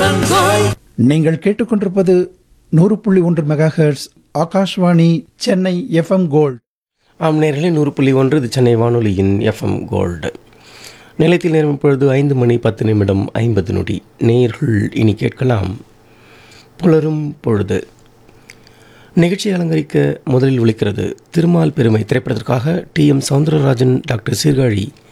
நீங்கள் கேட்டுக்கொண்டிருப்பது 100.1 megahertz Akashvani Chennai FM gold. ஆம் நேர்களே, 100.1 இது சென்னை வானொலியின் எஃப்எம் கோல்டு. நிலையத்தில் நேரம் இப்பொழுது 5:10 நேயர்கள் இனி கேட்கலாம் புலரும் பொழுது. நிகழ்ச்சியை அலங்கரிக்க முதலில் ஒலிக்கிறது திருமால் பெருமை திரைப்படத்திற்காக டி.எம். சௌந்தரராஜன், டாக்டர் சீர்காழி